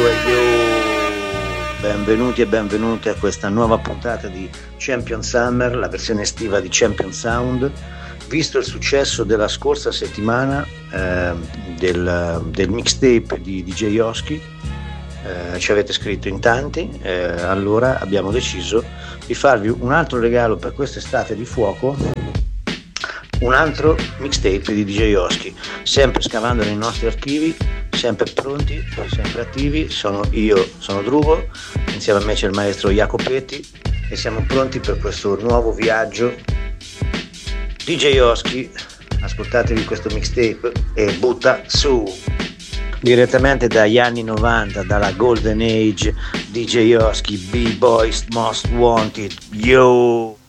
Benvenuti e benvenute a questa nuova puntata di Champion Summer, la versione estiva di Champion Sound. Visto il successo della scorsa settimana del mixtape di DJ Oski, ci avete scritto in tanti, allora abbiamo deciso di farvi un altro regalo per quest'estate di fuoco, un altro mixtape di DJ Oski, sempre scavando nei nostri archivi, sempre pronti, sempre attivi. Sono Drugo, insieme a me c'è il maestro Jacopetti e siamo pronti per questo nuovo viaggio. DJ Oski, ascoltatevi questo mixtape e butta su! Direttamente dagli anni 90, dalla Golden Age, DJ Oski, B-Boys Most Wanted, yo!